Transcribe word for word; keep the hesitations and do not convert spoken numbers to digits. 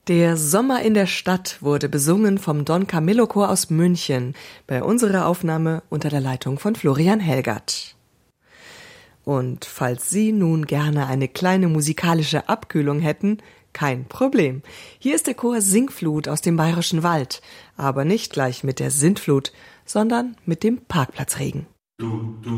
Der Sommer in der Stadt wurde besungen vom Don Camillo Chor aus München bei unserer Aufnahme unter der Leitung von Florian Helgert. Und falls Sie nun gerne eine kleine musikalische Abkühlung hätten, kein Problem. Hier ist der Chor Singflut aus dem Bayerischen Wald, aber nicht gleich mit der Sintflut, sondern mit dem Parkplatzregen. Du, du.